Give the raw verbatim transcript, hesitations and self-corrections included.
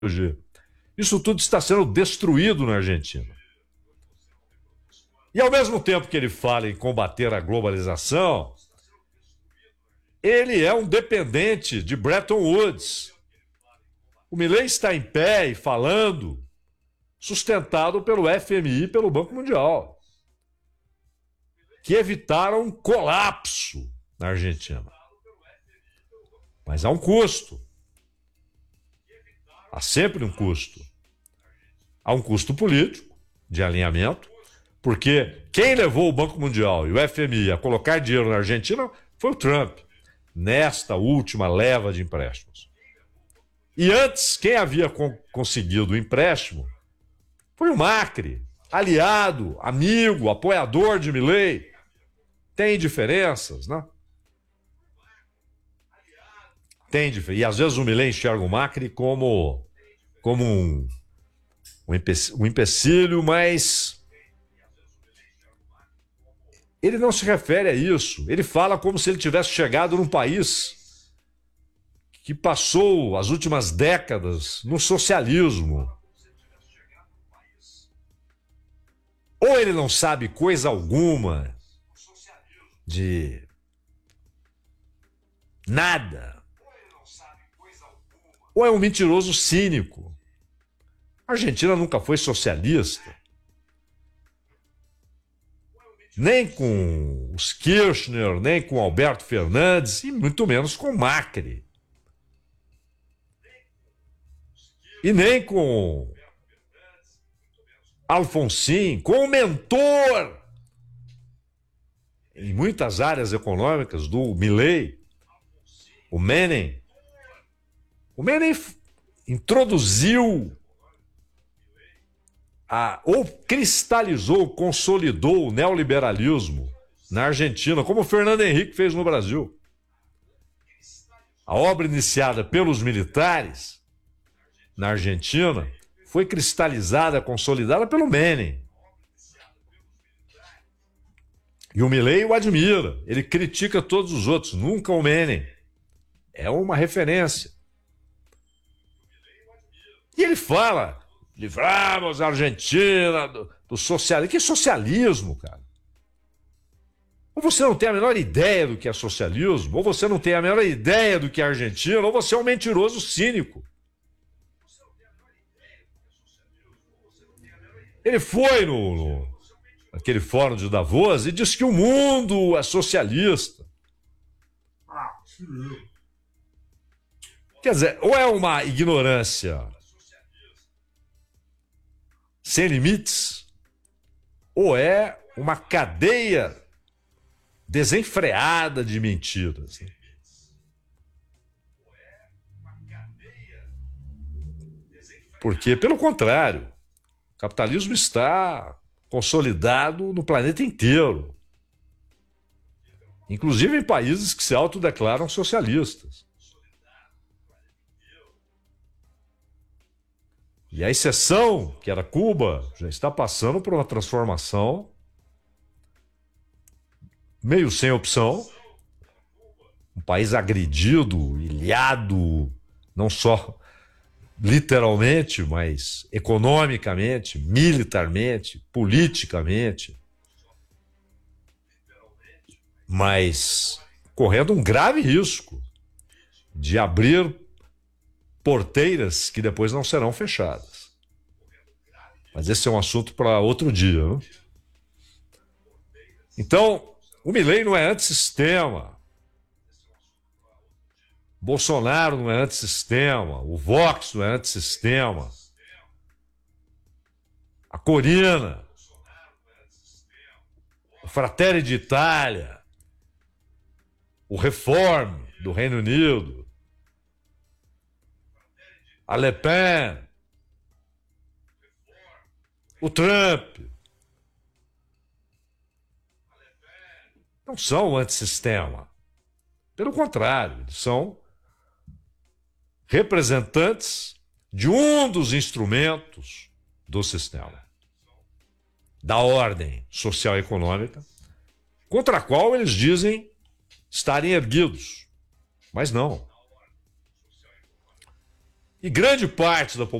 Isso tudo está sendo destruído na Argentina. E ao mesmo tempo que ele fala em combater a globalização, ele é um dependente de Bretton Woods. O Milei está em pé e falando, sustentado pelo F M I e pelo Banco Mundial, que evitaram um colapso na Argentina. Mas há um custo. Há sempre um custo. Há um custo político, de alinhamento, porque quem levou o Banco Mundial e o F M I a colocar dinheiro na Argentina foi o Trump, nesta última leva de empréstimos. E antes, quem havia con- conseguido o empréstimo foi o Macri, aliado, amigo, apoiador de Milei. Tem diferenças, né? Tem diferenças. E às vezes o Milei enxerga o Macri como, como um, um, empecilho, um empecilho, mas ele não se refere a isso. Ele fala como se ele tivesse chegado num país que passou as últimas décadas no socialismo. Ou ele não sabe coisa alguma de nada, ou é um mentiroso cínico. A Argentina nunca foi socialista. Nem com os Kirchner, nem com Alberto Fernandes, e muito menos com Macri. E nem com Alfonsín, com o mentor em muitas áreas econômicas do Milei, o Menem. O Menem introduziu, a, ou cristalizou, consolidou o neoliberalismo na Argentina, como o Fernando Henrique fez no Brasil. A obra iniciada pelos militares na Argentina foi cristalizada, consolidada pelo Menem. E o Milei o admira, ele critica todos os outros, nunca o Menem. É uma referência. E ele fala, livramos a Argentina do, do socialismo. Que socialismo, cara? Ou você não tem a menor ideia do que é socialismo, ou você não tem a menor ideia do que é Argentina, ou você é um mentiroso cínico. Ele foi no, no aquele fórum de Davos e disse que o mundo é socialista. Quer dizer, ou é uma ignorância sem limites, ou é uma cadeia desenfreada de mentiras. Porque, pelo contrário, o capitalismo está consolidado no planeta inteiro, inclusive em países que se autodeclaram socialistas. E a exceção, que era Cuba, já está passando por uma transformação meio sem opção. Um país agredido, ilhado, não só literalmente, mas economicamente, militarmente, politicamente. Mas correndo um grave risco de abrir porteiras que depois não serão fechadas. Mas esse é um assunto para outro dia, né? Então, o Milei não é antissistema. Bolsonaro não é antissistema. O Vox não é antissistema. A Corina, o Fratelli d'Italia, o Reform do Reino Unido, a Le Pen, o Trump, não são antissistema. Pelo contrário, eles são representantes de um dos instrumentos do sistema, da ordem social e econômica, contra a qual eles dizem estarem erguidos. Mas não. e grande parte da